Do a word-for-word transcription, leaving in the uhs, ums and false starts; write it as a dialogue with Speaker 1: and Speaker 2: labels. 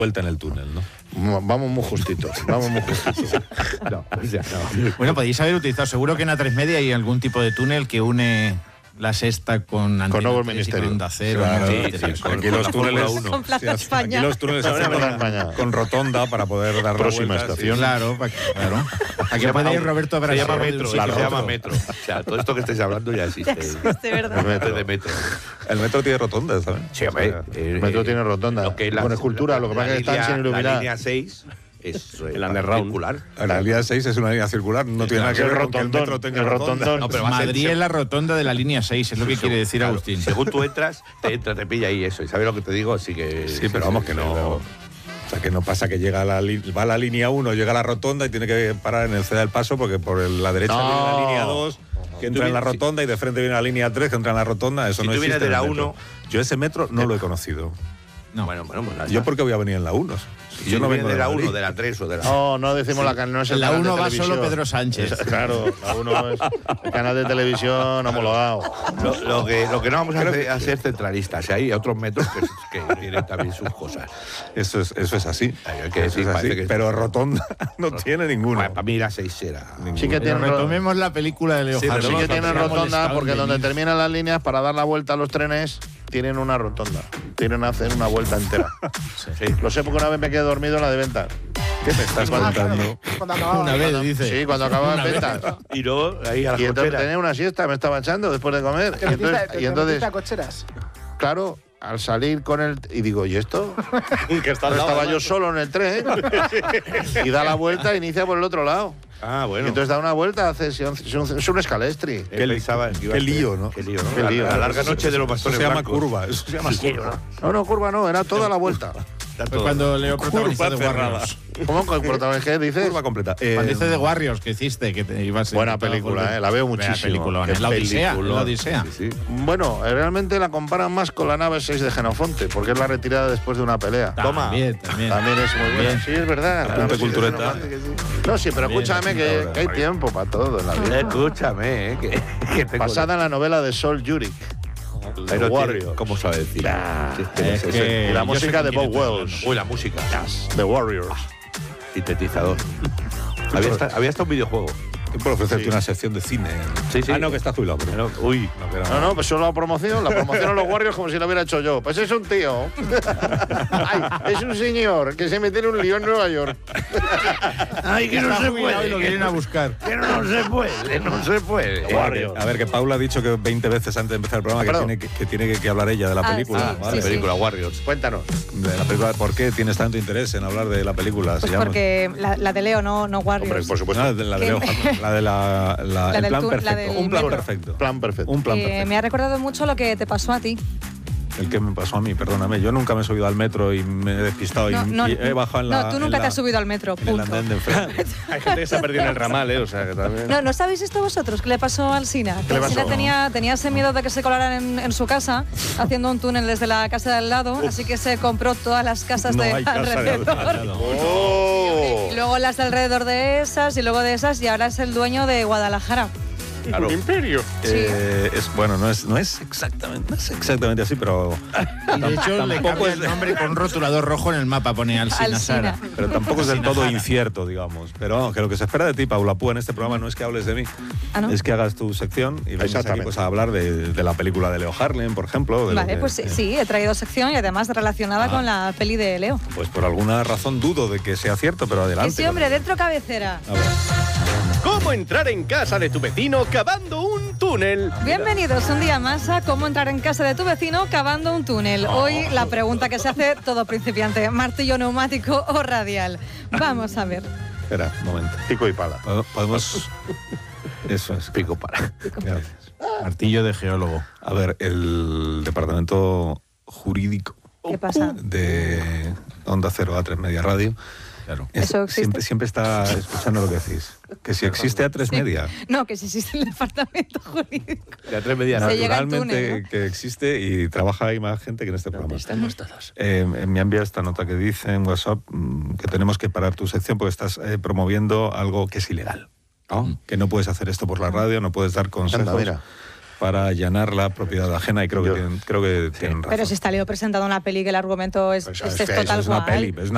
Speaker 1: vuelta en el túnel, ¿no?
Speaker 2: Vamos muy justitos, vamos muy justitos.
Speaker 3: No, o sea, no.
Speaker 4: Bueno, podéis haber utilizado, seguro que en A tres Media hay algún tipo de túnel que une la Sexta con Antena
Speaker 2: Nuevo
Speaker 4: tres y
Speaker 2: Ministerio.
Speaker 4: con Onda Cero.
Speaker 1: Claro,
Speaker 4: ¿no?
Speaker 1: sí,
Speaker 4: Ministerio.
Speaker 1: sí, aquí los túneles
Speaker 5: Con Plaza
Speaker 1: sí, aquí
Speaker 5: España.
Speaker 1: los túneles se
Speaker 2: Plaza
Speaker 1: hacen
Speaker 2: España.
Speaker 1: con, con rotonda para poder dar
Speaker 2: Próxima
Speaker 1: la vuelta.
Speaker 2: estación.
Speaker 4: Claro, pa- claro. Aquí puede ir Roberto
Speaker 3: Se
Speaker 4: Brasero
Speaker 3: llama
Speaker 4: de un
Speaker 3: metro,
Speaker 4: sitio a
Speaker 3: se
Speaker 4: otro.
Speaker 3: llama metro. O sea, todo esto que estáis hablando ya existe.
Speaker 5: De verdad.
Speaker 2: El metro.
Speaker 3: Es de metro.
Speaker 1: El metro tiene rotonda, ¿sabes?
Speaker 3: Sí, hombre,
Speaker 1: O sea,
Speaker 3: eh,
Speaker 2: El metro
Speaker 3: eh,
Speaker 2: tiene rotonda,
Speaker 3: lo que es la-
Speaker 2: con escultura, lo que
Speaker 3: la
Speaker 2: pasa es que están
Speaker 3: línea-
Speaker 2: sin iluminar.
Speaker 3: La línea seis es eh,
Speaker 6: El underground.
Speaker 3: circular.
Speaker 1: la línea seis es una línea circular, no tiene nada que
Speaker 2: el
Speaker 1: ver con que el
Speaker 2: rotondón,
Speaker 1: metro tenga
Speaker 2: el
Speaker 1: rotonda.
Speaker 2: rotondón.
Speaker 3: No, pero va a ser-
Speaker 4: Madrid es la rotonda de la línea seis, es lo que quiere decir
Speaker 3: Claro,
Speaker 4: Agustín.
Speaker 3: Según tú entras, te entra, te pilla ahí eso. ¿Y sabes lo que te digo? Así que...
Speaker 1: Sí, pero vamos que no... O sea, que no pasa que llega a la, li- va a la línea uno, llega a la rotonda y tiene que parar en el C del Paso porque por el- la derecha
Speaker 2: No.
Speaker 1: viene la línea dos, que entra en la
Speaker 3: vienes-
Speaker 1: rotonda, y de frente viene la línea tres, que entra en la rotonda. Eso
Speaker 3: Si
Speaker 1: no
Speaker 3: tú
Speaker 1: existe
Speaker 3: vienes de
Speaker 1: en el
Speaker 3: la
Speaker 1: metro.
Speaker 3: uno-
Speaker 1: Yo ese metro no lo he conocido.
Speaker 4: No.
Speaker 3: Bueno, bueno, pues
Speaker 1: ¿Yo por qué voy a venir en la uno?
Speaker 3: Si
Speaker 1: yo no
Speaker 3: vienes
Speaker 1: vengo
Speaker 3: de la
Speaker 1: Madrid.
Speaker 3: uno, de la tres o de la...
Speaker 2: No, no decimos la canal, no es el
Speaker 4: En la
Speaker 2: canal de
Speaker 4: uno va
Speaker 2: televisión.
Speaker 4: solo Pedro Sánchez.
Speaker 2: Es- Claro, la uno es el canal de televisión homologado.
Speaker 3: Lo, lo que, lo que no vamos a hacer es ser centralistas. Hay otros metros que, que tienen también sus cosas.
Speaker 1: Eso es, eso es así.
Speaker 3: Hay que
Speaker 1: Eso
Speaker 3: decir,
Speaker 1: es así,
Speaker 3: parece que-
Speaker 1: pero rotonda no tiene ninguno.
Speaker 3: Bueno, para mí la seis era...
Speaker 2: Sí que
Speaker 4: Pero
Speaker 2: tiene ro-
Speaker 4: retomemos la película de Leo
Speaker 1: Sí,
Speaker 4: Harlem.
Speaker 2: sí que
Speaker 1: no,
Speaker 2: tienen
Speaker 4: Se ha
Speaker 2: rotonda
Speaker 4: molestado
Speaker 2: porque
Speaker 4: en
Speaker 2: donde
Speaker 4: venir.
Speaker 2: terminan las líneas para dar la vuelta a los trenes tienen una rotonda. Tienen que hacer una vuelta entera.
Speaker 3: Sí.
Speaker 2: Lo sé porque una vez me quedé dormido en la de ventas.
Speaker 1: ¿Qué me estás contando?
Speaker 5: Cuando acababa.
Speaker 4: Una vez, dice.
Speaker 2: Sí, cuando acababa en ventas.
Speaker 3: Y luego ahí a la
Speaker 2: Y entonces
Speaker 3: cochera.
Speaker 2: tenía una siesta, me estaba echando después de comer.
Speaker 7: Te
Speaker 2: Y
Speaker 7: metiste,
Speaker 2: entonces,
Speaker 7: te
Speaker 2: y entonces
Speaker 7: metiste a cocheras.
Speaker 2: claro, al salir con el... Y digo, ¿y esto?
Speaker 6: Que está al
Speaker 2: No
Speaker 6: lado,
Speaker 2: estaba yo
Speaker 6: además.
Speaker 2: solo en el tren. Y da la vuelta e inicia por el otro lado.
Speaker 3: Ah,
Speaker 2: Y
Speaker 3: bueno.
Speaker 2: entonces da una vuelta, hace, es un, es un escalestri.
Speaker 3: Él pensaba que iba
Speaker 1: qué
Speaker 3: a ser-
Speaker 1: lío, ¿no?
Speaker 3: Qué lío, ¿no?
Speaker 2: Qué lío.
Speaker 3: La, la larga noche de los
Speaker 1: Eso
Speaker 3: bastones
Speaker 1: se llama
Speaker 3: blancos.
Speaker 1: curva. Eso se llama curva.
Speaker 2: No, no, curva no, era toda la vuelta.
Speaker 3: Está
Speaker 4: Fue
Speaker 3: todo.
Speaker 4: cuando Leo protagonizó
Speaker 1: Curva
Speaker 4: de
Speaker 1: cerrada.
Speaker 4: Warriors.
Speaker 2: ¿Cómo con el protagonista? ¿Qué dices?
Speaker 1: Curva completa. Eh,
Speaker 4: Cuando dice de Warriors que hiciste, que te ibas a...
Speaker 2: Buena película, eh, la veo
Speaker 4: Buena
Speaker 2: muchísimo.
Speaker 4: película,
Speaker 2: Qué
Speaker 4: es la Odisea, es
Speaker 2: peliculón.
Speaker 4: la Odisea.
Speaker 3: Sí, sí.
Speaker 2: Bueno, eh, realmente la comparan más con la nave seis de Genofonte, porque es la retirada después de una pelea.
Speaker 3: Toma.
Speaker 4: También, también.
Speaker 2: También es muy buena.
Speaker 4: Bien.
Speaker 2: Sí, es verdad. la
Speaker 1: Apunte
Speaker 2: nave seis de
Speaker 1: cultureta.
Speaker 2: Genofonte. No, sí, pero
Speaker 4: Bien,
Speaker 2: escúchame
Speaker 4: apunta
Speaker 2: que,
Speaker 4: ahora,
Speaker 2: que hay
Speaker 4: Mario.
Speaker 2: tiempo para todo en la vida.
Speaker 3: Escúchame, eh, que, que tengo...
Speaker 2: Basada en la novela de Sol Yurik.
Speaker 3: Pero
Speaker 2: The Warriors.
Speaker 3: tiene- ¿Cómo sabe decir?
Speaker 2: Ah,
Speaker 3: Sí, es que no
Speaker 4: es
Speaker 3: sé,
Speaker 4: que-
Speaker 2: Y la
Speaker 4: yo sé
Speaker 2: música
Speaker 4: con
Speaker 2: de
Speaker 4: quién
Speaker 2: Bob
Speaker 4: estoy
Speaker 2: Wells.
Speaker 3: Uy, la música.
Speaker 2: The Warriors.
Speaker 3: Sintetizador. había, hasta, había hasta un videojuego.
Speaker 1: por ofrecerte
Speaker 2: Sí.
Speaker 1: una sección de cine.
Speaker 3: Sí, sí.
Speaker 1: Ah, no, que está jubilado. Pero...
Speaker 3: Pero- uy.
Speaker 1: No, que era-
Speaker 2: No, no, pues solo la promoción, la promoción a los Warriors como si lo hubiera hecho yo. Pues es un tío. Ay, es un señor que se mete en un lío en Nueva York.
Speaker 3: Ay, que no
Speaker 4: Está
Speaker 3: se
Speaker 4: jubilado
Speaker 3: puede.
Speaker 4: y lo
Speaker 3: que
Speaker 4: quieren
Speaker 3: no-
Speaker 4: a buscar.
Speaker 3: Que no se puede, no se puede.
Speaker 1: Warriors. A ver, que Paula ha dicho que veinte veces antes de empezar el programa que
Speaker 2: Perdón.
Speaker 1: tiene que, que tiene que, que hablar ella de la
Speaker 5: Ah,
Speaker 1: película.
Speaker 5: sí,
Speaker 1: ¿vale?
Speaker 3: La
Speaker 5: sí, sí.
Speaker 3: película Warriors.
Speaker 2: Cuéntanos.
Speaker 1: De la película. ¿Por qué tienes tanto interés en hablar de la película? Se
Speaker 5: Pues
Speaker 1: llama-
Speaker 5: porque la, la de Leo, no, no Warriors.
Speaker 2: Hombre, por supuesto.
Speaker 1: No, de la de
Speaker 5: ¿Qué?
Speaker 1: Leo Harlem, la de la, la-
Speaker 5: La
Speaker 1: el
Speaker 5: del
Speaker 1: plan
Speaker 5: tour- la
Speaker 1: perfecto.
Speaker 5: del
Speaker 1: Un plan
Speaker 5: metro.
Speaker 1: perfecto.
Speaker 2: Plan perfecto.
Speaker 1: Un plan
Speaker 5: Eh,
Speaker 1: perfecto.
Speaker 5: me ha recordado mucho lo que te pasó a ti.
Speaker 1: El que me pasó a mí, perdóname. Yo nunca me he subido al metro y me he despistado y,
Speaker 5: No, no,
Speaker 1: y he bajado en la.
Speaker 5: no, tú
Speaker 1: en
Speaker 5: nunca
Speaker 1: la-
Speaker 5: te has subido al metro,
Speaker 1: en el
Speaker 5: punto.
Speaker 1: andén de enfrente.
Speaker 6: Hay gente que se ha perdido en el ramal, ¿eh? O sea, que también...
Speaker 5: No, ¿no sabéis esto vosotros? ¿Qué le pasó al Sina?
Speaker 2: ¿Qué le
Speaker 5: El Sina
Speaker 2: pasó?
Speaker 5: tenía, tenía ese miedo de que se colaran en, en su casa, haciendo un túnel desde la casa de al lado, así que se compró todas las casas
Speaker 1: No
Speaker 5: de
Speaker 1: hay casa de al
Speaker 5: alrededor.
Speaker 1: lado.
Speaker 2: ¡Oh!
Speaker 5: Y luego las de alrededor de esas, y luego de esas, y ahora es el dueño de Guadalajara.
Speaker 1: Claro.
Speaker 2: Un imperio.
Speaker 1: Eh, es bueno, no es, no es exactamente, no es exactamente así, pero
Speaker 4: Y de hecho le
Speaker 1: tampoco
Speaker 4: cambia
Speaker 1: es
Speaker 4: el
Speaker 1: de-
Speaker 4: nombre con un rotulador rojo en el mapa, pone Alsina
Speaker 5: Alsina.
Speaker 4: Sara.
Speaker 1: pero tampoco es del todo incierto, digamos. Pero vamos, que lo que se espera de ti, Paula Púa, en este programa no es que hables de mí,
Speaker 5: Ah, ¿no?
Speaker 1: es que hagas tu sección y vengas aquí
Speaker 2: Exactamente.
Speaker 1: pues, a hablar de, de la película de Leo Harlem, por ejemplo. de lo
Speaker 5: Vale,
Speaker 1: que-
Speaker 5: pues sí,
Speaker 1: eh,
Speaker 5: sí, he traído sección y además relacionada
Speaker 1: Ah.
Speaker 5: con la peli de Leo.
Speaker 1: Pues por alguna razón dudo de que sea cierto, pero adelante.
Speaker 5: Sí, hombre, dentro cabecera.
Speaker 1: A ver.
Speaker 6: ¿Cómo entrar en casa de tu vecino cavando un túnel?
Speaker 5: Bienvenidos un día más a Cómo entrar en casa de tu vecino cavando un túnel. Hoy la pregunta que se hace todo principiante, ¿martillo neumático o radial? Vamos a ver.
Speaker 1: Espera, un momento.
Speaker 2: Pico y pala.
Speaker 1: Pod- Podemos... Eso es.
Speaker 3: Pico para.
Speaker 1: Gracias.
Speaker 4: Martillo de geólogo.
Speaker 1: A ver, el departamento jurídico
Speaker 5: ¿Qué pasa?
Speaker 1: de Onda Cero A tres Media Radio
Speaker 4: Claro.
Speaker 1: es-
Speaker 5: ¿Eso existe?
Speaker 1: siempre, siempre está escuchando lo que decís. Que si existe A tres Media,
Speaker 5: No, que si existe el departamento jurídico.
Speaker 3: De a tres medias.
Speaker 5: Se llega al
Speaker 1: naturalmente
Speaker 5: túnel, ¿no?
Speaker 1: que existe y trabaja ahí más gente que en este programa.
Speaker 6: Estamos todos.
Speaker 1: Eh, me ha enviado esta nota que dice en WhatsApp mm, que tenemos que parar tu sección porque estás eh, promoviendo algo que es ilegal. Que no puedes hacer esto por la radio, no puedes dar consejos
Speaker 2: Anda, mira.
Speaker 1: para allanar la propiedad ajena y creo
Speaker 2: Yo-
Speaker 1: que tienen, creo que tienen razón.
Speaker 5: Pero si está Leo presentado una peli que el argumento es,
Speaker 2: Pues,
Speaker 5: es,
Speaker 2: es
Speaker 5: es
Speaker 2: que
Speaker 5: total
Speaker 1: es una
Speaker 5: guay.
Speaker 1: peli, es una